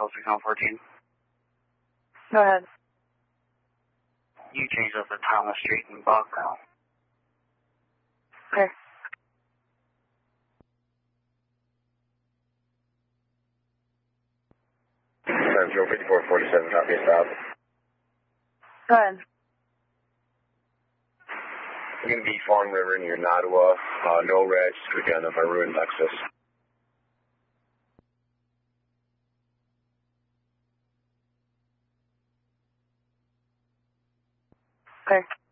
Control 6114. Go ahead. You changed up the Thomas Street in Buck. Okay. Joe 5447, copy south. Go ahead. I'm going to be Fawn River near Nottawa. No red, just quick on my ruined Lexus. Okay.